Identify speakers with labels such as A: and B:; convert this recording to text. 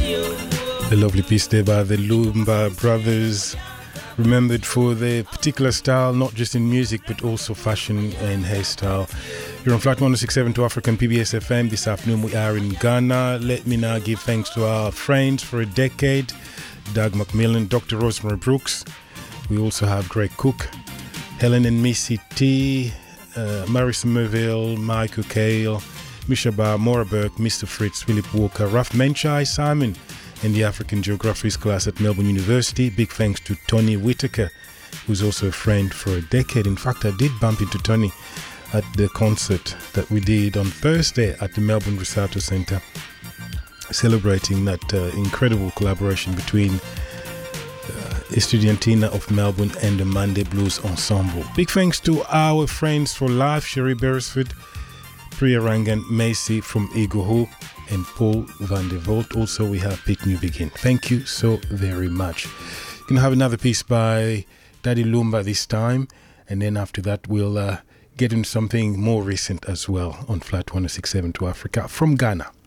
A: A lovely piece there by the Lumba Brothers, remembered for their particular style, not just in music but also fashion and hairstyle. You're on Flight 1067 to African PBS FM. This afternoon we are in Ghana. Let me now give thanks to our friends for a decade, Doug McMillan, Dr. Rosemary Brooks. We also have Greg Cook, Helen and Missy T, Mary Somerville, Michael Kale, Misha Bar, Maura Burke, Mr. Fritz, Philip Walker, Raf Menchai, Simon in the African Geographies class at Melbourne University. Big thanks to Tony Whitaker, who's also a friend for a decade. In fact, I did bump into Tony at the concert that we did on Thursday at the Melbourne Risotto Centre, celebrating that incredible collaboration between Estudiantina of Melbourne and the Monday Blues Ensemble. Big thanks to our friends for life, Sherry Beresford, Priya Rangan, Macy from Eagle and Paul van der Volt. Also, we have Pete Newbegin. Thank you so very much. You're going to have another piece by Daddy Lumba this time, and then after that we'll get into something more recent as well on Flight 1067 to Africa from Ghana.